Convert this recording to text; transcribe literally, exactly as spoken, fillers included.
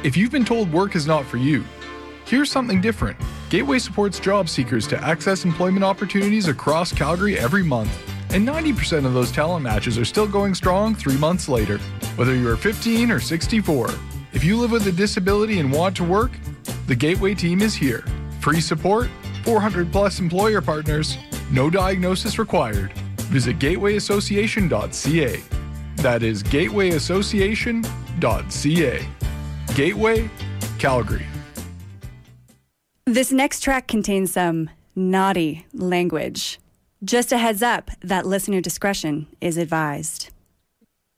If you've been told work is not for you, here's something different. Gateway supports job seekers to access employment opportunities across Calgary every month, and ninety percent of those talent matches are still going strong three months later. Whether you're fifteen or sixty-four, if you live with a disability and want to work, the Gateway team is here. Free support, four hundred plus employer partners, no diagnosis required. Visit gateway association dot c a. That is gateway association dot c a. Gateway, Calgary. This next track contains some naughty language. Just a heads up that listener discretion is advised.